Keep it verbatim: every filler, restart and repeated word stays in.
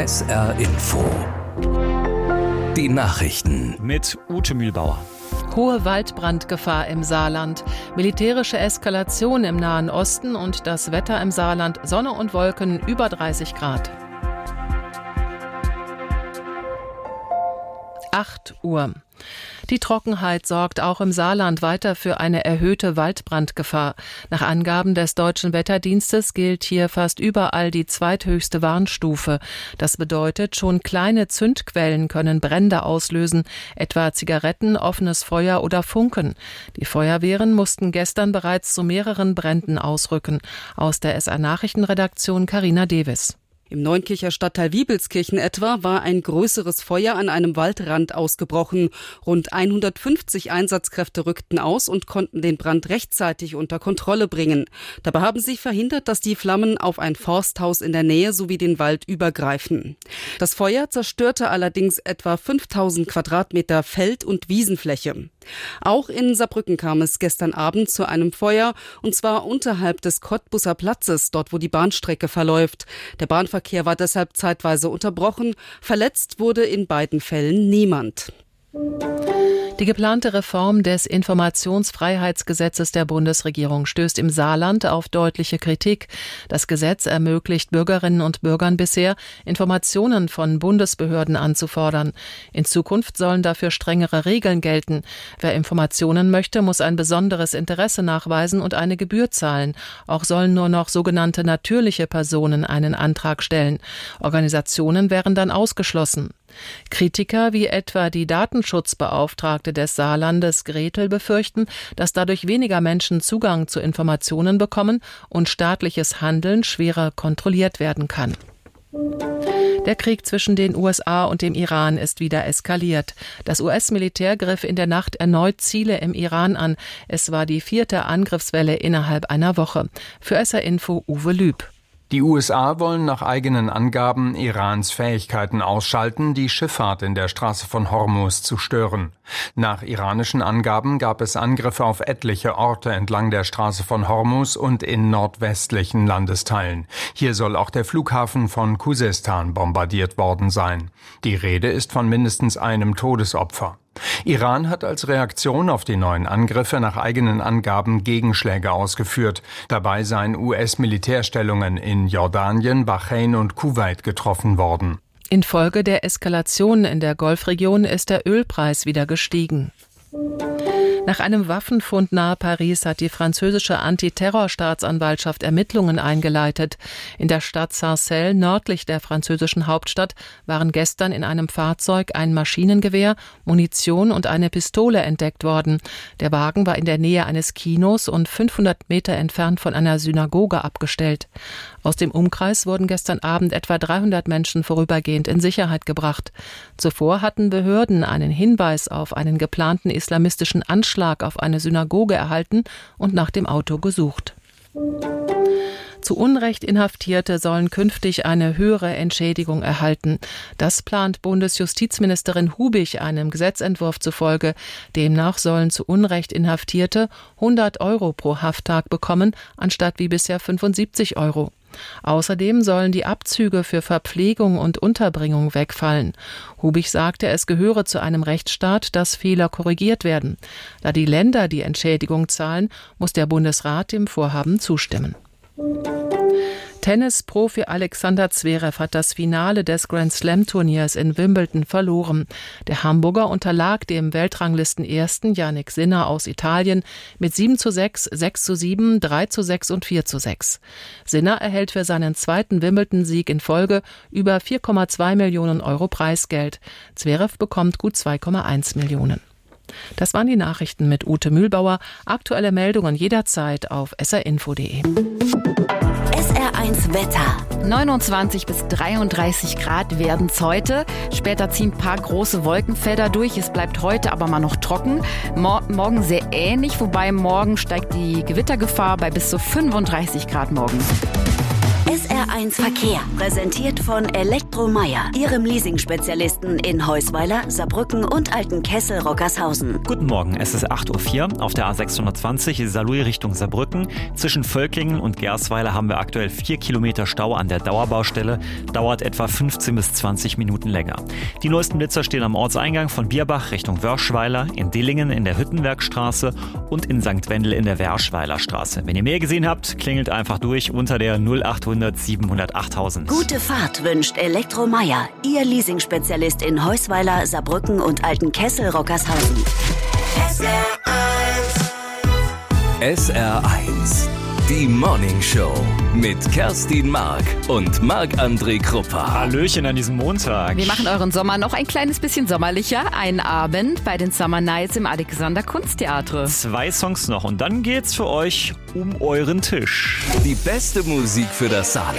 S R Info. Die Nachrichten mit Ute Mühlbauer. Hohe Waldbrandgefahr im Saarland, militärische Eskalation im Nahen Osten und das Wetter im Saarland, Sonne und Wolken über dreißig Grad. acht Uhr. Die Trockenheit sorgt auch im Saarland weiter für eine erhöhte Waldbrandgefahr. Nach Angaben des Deutschen Wetterdienstes gilt hier fast überall die zweithöchste Warnstufe. Das bedeutet, schon kleine Zündquellen können Brände auslösen, etwa Zigaretten, offenes Feuer oder Funken. Die Feuerwehren mussten gestern bereits zu mehreren Bränden ausrücken. Aus der S R-Nachrichtenredaktion Carina Devis. Im Neunkircher Stadtteil Wiebelskirchen etwa war ein größeres Feuer an einem Waldrand ausgebrochen. Rund hundertfünfzig Einsatzkräfte rückten aus und konnten den Brand rechtzeitig unter Kontrolle bringen. Dabei haben sie verhindert, dass die Flammen auf ein Forsthaus in der Nähe sowie den Wald übergreifen. Das Feuer zerstörte allerdings etwa fünftausend Quadratmeter Feld- und Wiesenfläche. Auch in Saarbrücken kam es gestern Abend zu einem Feuer, und zwar unterhalb des Cottbuser Platzes, dort wo die Bahnstrecke verläuft. Der Bahnverkehr war deshalb zeitweise unterbrochen. Verletzt wurde in beiden Fällen niemand. Die geplante Reform des Informationsfreiheitsgesetzes der Bundesregierung stößt im Saarland auf deutliche Kritik. Das Gesetz ermöglicht Bürgerinnen und Bürgern bisher, Informationen von Bundesbehörden anzufordern. In Zukunft sollen dafür strengere Regeln gelten. Wer Informationen möchte, muss ein besonderes Interesse nachweisen und eine Gebühr zahlen. Auch sollen nur noch sogenannte natürliche Personen einen Antrag stellen. Organisationen wären dann ausgeschlossen. Kritiker wie etwa die Datenschutzbeauftragte des Saarlandes Gretel befürchten, dass dadurch weniger Menschen Zugang zu Informationen bekommen und staatliches Handeln schwerer kontrolliert werden kann. Der Krieg zwischen den U S A und dem Iran ist wieder eskaliert. Das U S-Militär griff in der Nacht erneut Ziele im Iran an. Es war die vierte Angriffswelle innerhalb einer Woche. Für S R-Info Uwe Lüb. Die U S A wollen nach eigenen Angaben Irans Fähigkeiten ausschalten, die Schifffahrt in der Straße von Hormuz zu stören. Nach iranischen Angaben gab es Angriffe auf etliche Orte entlang der Straße von Hormuz und in nordwestlichen Landesteilen. Hier soll auch der Flughafen von Khuzestan bombardiert worden sein. Die Rede ist von mindestens einem Todesopfer. Iran hat als Reaktion auf die neuen Angriffe nach eigenen Angaben Gegenschläge ausgeführt. Dabei seien U S-Militärstellungen in Jordanien, Bahrain und Kuwait getroffen worden. Infolge der Eskalation in der Golfregion ist der Ölpreis wieder gestiegen. Nach einem Waffenfund nahe Paris hat die französische Antiterrorstaatsanwaltschaft Ermittlungen eingeleitet. In der Stadt Sarcelles, nördlich der französischen Hauptstadt, waren gestern in einem Fahrzeug ein Maschinengewehr, Munition und eine Pistole entdeckt worden. Der Wagen war in der Nähe eines Kinos und fünfhundert Meter entfernt von einer Synagoge abgestellt. Aus dem Umkreis wurden gestern Abend etwa dreihundert Menschen vorübergehend in Sicherheit gebracht. Zuvor hatten Behörden einen Hinweis auf einen geplanten islamistischen Anschlag auf eine Synagoge erhalten und nach dem Auto gesucht. Zu Unrecht Inhaftierte sollen künftig eine höhere Entschädigung erhalten. Das plant Bundesjustizministerin Hubig einem Gesetzentwurf zufolge. Demnach sollen zu Unrecht Inhaftierte hundert Euro pro Hafttag bekommen, anstatt wie bisher fünfundsiebzig Euro. Außerdem sollen die Abzüge für Verpflegung und Unterbringung wegfallen. Hubig sagte, es gehöre zu einem Rechtsstaat, dass Fehler korrigiert werden. Da die Länder die Entschädigung zahlen, muss der Bundesrat dem Vorhaben zustimmen. Tennisprofi Alexander Zverev hat das Finale des Grand-Slam-Turniers in Wimbledon verloren. Der Hamburger unterlag dem Weltranglistenersten Jannik Sinner aus Italien mit sieben zu sechs, sechs zu sieben, drei zu sechs und vier zu sechs. Sinner erhält für seinen zweiten Wimbledon-Sieg in Folge über vier Komma zwei Millionen Euro Preisgeld. Zverev bekommt gut zwei Komma eins Millionen. Das waren die Nachrichten mit Ute Mühlbauer. Aktuelle Meldungen jederzeit auf S R info punkt de. S R eins Wetter. neunundzwanzig bis dreiunddreißig Grad werden es heute. Später ziehen ein paar große Wolkenfelder durch. Es bleibt heute aber mal noch trocken. Mor- morgen sehr ähnlich, wobei morgen steigt die Gewittergefahr bei bis zu fünfunddreißig Grad morgen. S R eins Verkehr, präsentiert von Elektromeier, Ihrem Leasing-Spezialisten in Heusweiler, Saarbrücken und Altenkessel-Rockershausen. Guten Morgen, es ist acht Uhr vier auf der A sechshundertzwanzig Saarlouis Richtung Saarbrücken. Zwischen Völklingen und Gersweiler haben wir aktuell vier Kilometer Stau an der Dauerbaustelle. Dauert etwa fünfzehn bis zwanzig Minuten länger. Die neuesten Blitzer stehen am Ortseingang von Bierbach Richtung Wörschweiler, in Dillingen in der Hüttenwerkstraße und in Sankt Wendel in der Werschweiler Straße. Wenn ihr mehr gesehen habt, klingelt einfach durch unter der null achthundert siebenhundert achttausend. Gute Fahrt wünscht Elektromeier, Ihr Leasing-Spezialist in Heusweiler, Saarbrücken und Altenkessel-Rockershausen. S R eins. S R eins. Die Morning Show mit Kerstin Mark und Marc-André Kruppa. Hallöchen an diesem Montag. Wir machen euren Sommer noch ein kleines bisschen sommerlicher. Einen Abend bei den Summer Nights im Alexander Kunsttheater. Zwei Songs noch und dann geht's für euch um euren Tisch. Die beste Musik für das Saarland.